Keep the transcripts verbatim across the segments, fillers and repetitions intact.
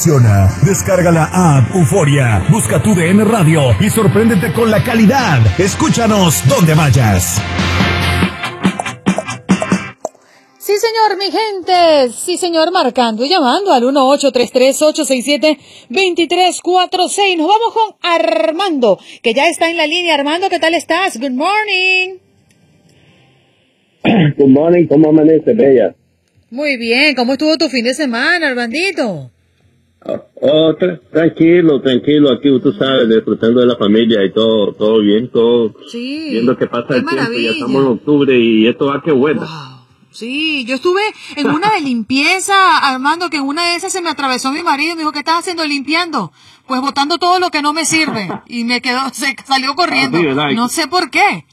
Descarga la app Euforia, busca tu D N Radio y sorpréndete con la calidad. Escúchanos donde vayas. Sí, señor, mi gente. Sí, señor, marcando y llamando al uno ocho tres tres, ocho seis siete, dos tres cuatro seis. Nos vamos con Armando, que ya está en la línea. Armando, ¿qué tal estás? Good morning. Good morning, ¿cómo amanece, bella? Muy bien, ¿cómo estuvo tu fin de semana, Armandito? Oh, oh, tra- tranquilo, tranquilo, aquí tú sabes, disfrutando de la familia y todo, todo bien, todo Sí, viendo que pasa qué el tiempo, maravilla. ya estamos en octubre y esto va que bueno. Wow. Sí, yo estuve en una de limpieza, Armando, que en una de esas se me atravesó mi marido y me dijo, ¿qué estás haciendo limpiando? Pues botando todo lo que no me sirve. Y me quedó, se salió corriendo. Ah, sí, ¿verdad? No sé por qué.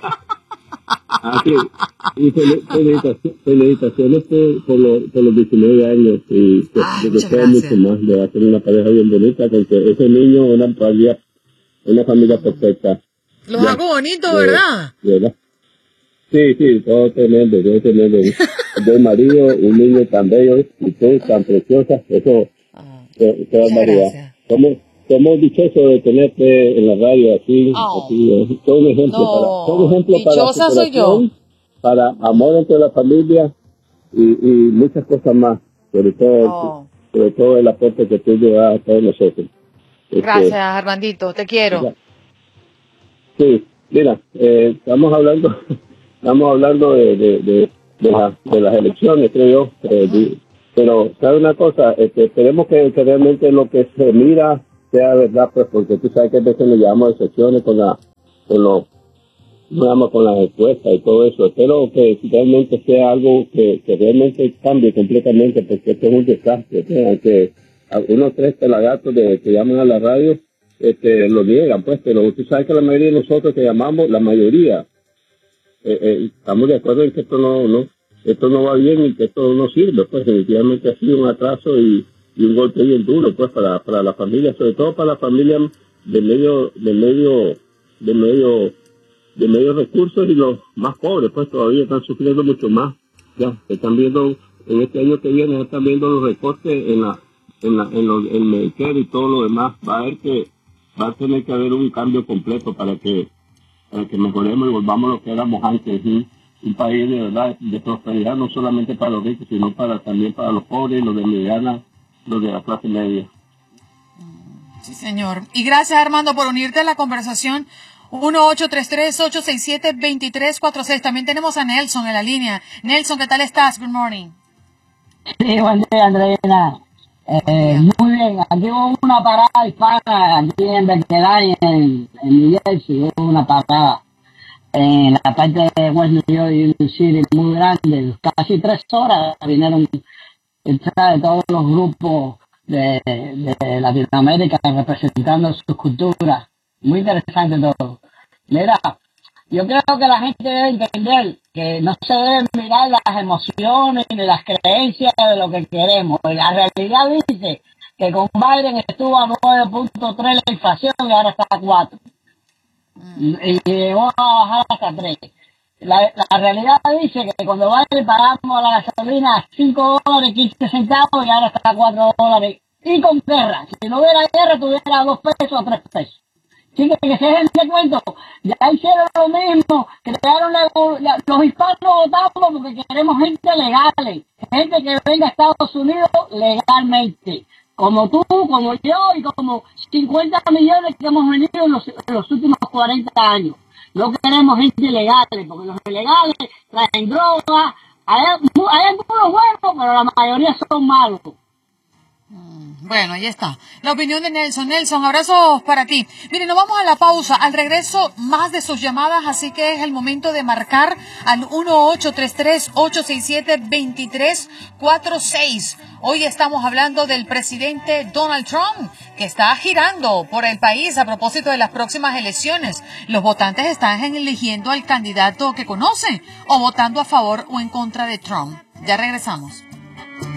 Ah, sí. Y fel- felicitaciones, felicitaciones por, por, lo- por los diecinueve años y que, Ay, que muchas sea gracias. mucho más, de hacer una pareja bien bonita, porque ese niño es una familia, una familia perfecta. Los Ya, hago bonitos, de- ¿verdad? ¿verdad? Sí, sí, todo tremendo, todo tremendo. Del marido, un niño tan bello y tú tan preciosa, eso, Ah, qué qué muchas barbaridad. gracias. Somos, somos dichosos de tenerte en la radio así, Oh, así, eh, todo un ejemplo no, para, todo un ejemplo para dichosa soy yo. superación, para amor entre la familia y, y muchas cosas más, sobre todo, Oh, sobre todo el aporte que tú llevas a todos nosotros. Este, gracias, Armandito, te quiero. ya. Sí, mira, eh, estamos hablando, estamos hablando de, de, de, de, la- de las elecciones, creo yo, eh, di- pero sabe una cosa, este, esperemos que, que realmente lo que se mira sea verdad, pues, porque tú sabes que a veces nos llevamos a excepciones con la, con los, digamos, con las encuestas y todo eso. Espero que realmente sea algo que, que realmente cambie completamente, porque esto es un desastre, ¿sí? Aunque a- unos tres pelagatos de, que llaman a la radio, este, lo niegan, pues, pero tú sabes que la mayoría de nosotros que llamamos, la mayoría, eh, eh, estamos de acuerdo en que esto no, no, esto no va bien y que esto no sirve, pues, definitivamente ha sido un atraso y, y un golpe bien duro, pues, para, para la familia, sobre todo para la familia de medio, de medio, de medio, de medios recursos y los más pobres, pues, todavía están sufriendo mucho más. Ya, se están viendo, en este año que viene, se están viendo los recortes en la, en la, en los, el Medicare y todo lo demás. Va a haber que, va a tener que haber un cambio completo para que, para que mejoremos y volvamos a lo que éramos antes, ¿sí? Un país de verdad, de prosperidad, no solamente para los ricos, sino para también para los pobres, los de mediana, los de la clase media. Sí, señor. Y gracias, Armando, por unirte a la conversación. uno ocho tres tres, ocho seis siete, dos tres cuatro seis. También tenemos a Nelson en la línea. Nelson, ¿qué tal estás? Good morning. Sí, buen día, Andreina. Eh, Buen día. muy bien, aquí hubo una parada hispana, aquí en Berkeley, en, en New Jersey, hubo una parada en la parte de West New York Union City muy grande, casi tres horas vinieron de todos los grupos de, de Latinoamérica representando sus culturas, muy interesante todo. Mira, yo creo que la gente debe entender que no se deben mirar las emociones ni las creencias de lo que queremos. La realidad dice que con Biden estuvo a nueve punto tres la inflación y ahora está a cuatro. Y llegó a bajar hasta tres. La, la realidad dice que cuando Biden pagamos la gasolina a cinco dólares quince centavos y ahora está a cuatro dólares. Y con guerra. Si no hubiera guerra, tuviera a dos pesos o tres pesos. Sí, que, que se dejen de cuento, ya hicieron lo mismo, crearon la, la, los hispanos votamos porque queremos gente legal, gente que venga a Estados Unidos legalmente, como tú, como yo y como cincuenta millones que hemos venido en los, en los últimos cuarenta años. No queremos gente ilegal, porque los ilegales traen droga, hay, hay algunos buenos, pero la mayoría son malos. Bueno, ahí está. La opinión de Nelson. Nelson, abrazos para ti. Miren, nos vamos a la pausa. Al regreso, más de sus llamadas, así que es el momento de marcar al uno ocho tres tres, ocho seis siete, dos tres cuatro seis. Hoy estamos hablando del presidente Donald Trump, que está girando por el país a propósito de las próximas elecciones. Los votantes están eligiendo al candidato que conocen o votando a favor o en contra de Trump. Ya regresamos.